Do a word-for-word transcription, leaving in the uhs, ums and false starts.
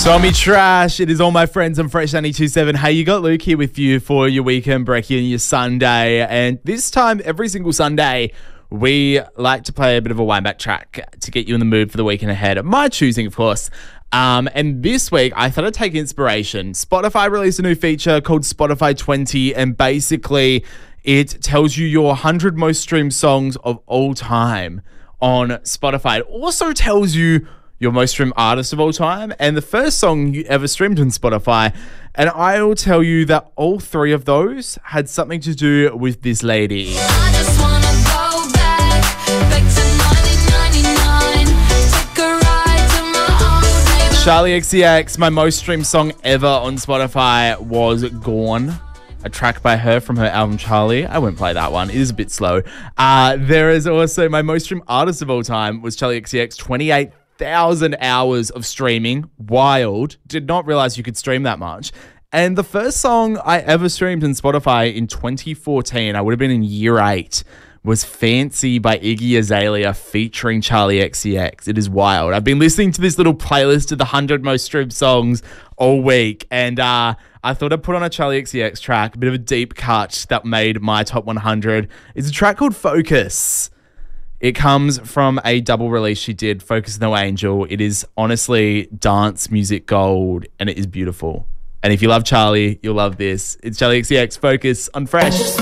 Tommy Trash, it is all my friends on Fresh ninety-two point seven. Hey, you got Luke here with you for your weekend brekkie and your Sunday. And this time, every single Sunday, we like to play a bit of a wind-back track to get you in the mood for the weekend ahead. My choosing, of course. Um, and this week, I thought I'd take inspiration. Spotify released a new feature called Spotify twenty, and basically, it tells you your one hundred most streamed songs of all time on Spotify. It also tells you your most streamed artist of all time and the first song you ever streamed on Spotify. And I will tell you that all three of those had something to do with this lady. I just wanna go back, back to nineteen ninety-nine, take a ride to my old neighborhood. Charli X C X, my most streamed song ever on Spotify was Gone, a track by her from her album Charlie. I won't play that one. It is a bit slow. Uh, there is also my most streamed artist of all time was Charli X C X, twenty-eight thousand hours of streaming. Wild. Did not realize you could stream that much. And the first song I ever streamed on Spotify in twenty fourteen, I would have been in year eight, was Fancy by Iggy Azalea featuring Charli X C X. It is wild. I've been listening to this little playlist of the one hundred most streamed songs all week, and uh, I thought I'd put on a Charli X C X track, a bit of a deep cut that made my top one hundred. It's a track called Focus. It comes from a double release she did, Focus No Angel. It is honestly dance music gold, and it is beautiful. And if you love Charli, you'll love this. It's Charli X C X, Focus on Fresh.